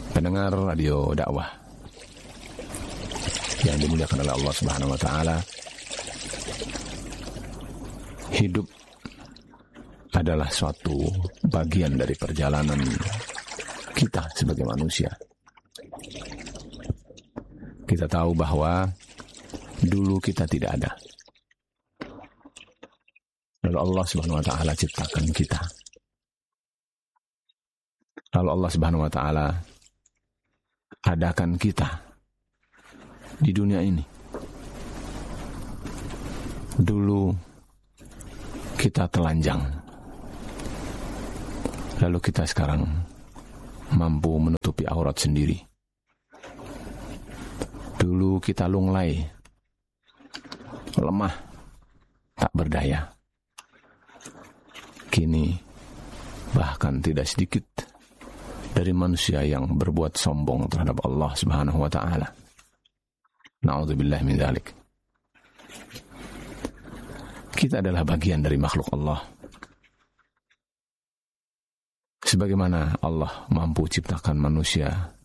pendengar radio dakwah yang dimuliakan oleh Allah Subhanahu wa taala, hidup adalah suatu bagian dari perjalanan kita sebagai manusia. Kita tahu bahwa dulu kita tidak ada, lalu Allah Subhanahu wa taala ciptakan kita. Lalu Allah Subhanahu wa taala adakan kita di dunia ini. Dulu kita telanjang, lalu kita sekarang mampu menutupi aurat sendiri. Dulu kita lunglai, lemah, tak berdaya. Kini bahkan tidak sedikit dari manusia yang berbuat sombong terhadap Allah Subhanahu wa taala. Na'udzubillah min dzalik. Kita adalah bagian dari makhluk Allah. Sebagaimana Allah mampu ciptakan manusia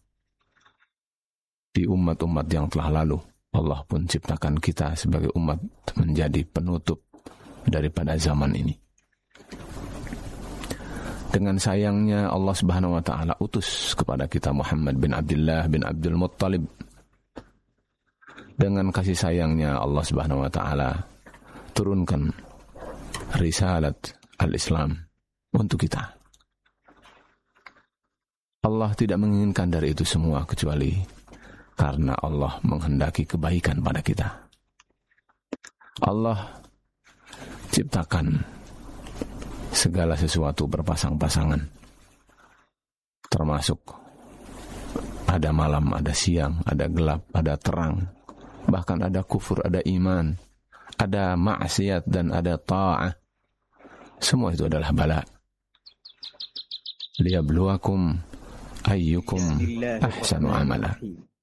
di umat-umat yang telah lalu, Allah pun ciptakan kita sebagai umat menjadi penutup daripada zaman ini. Dengan sayangnya Allah Subhanahu wa taala utus kepada kita Muhammad bin Abdullah bin Abdul Muttalib. Dengan kasih sayangnya Allah Subhanahu wa taala turunkan risalat al-Islam untuk kita. Allah tidak menginginkan dari itu semua kecuali karena Allah menghendaki kebaikan pada kita. Allah ciptakan segala sesuatu berpasang-pasangan, termasuk ada malam, ada siang, ada gelap, ada terang, bahkan ada kufur, ada iman, ada maksiat dan ada ta'ah. Semua itu adalah bala. Liyabluwakum ayyukum ahsanu amala.